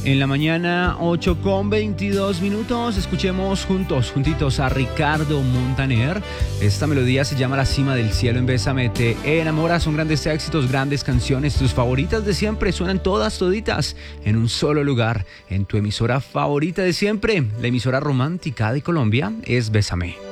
En la mañana, 8:22. Escuchemos juntitos a Ricardo Montaner. Esta melodía se llama La Cima del Cielo en Bésame Te Enamora. Son grandes éxitos, grandes canciones. Tus favoritas de siempre suenan todas, toditas, en un solo lugar. En tu emisora favorita de siempre, la emisora romántica de Colombia es Bésame.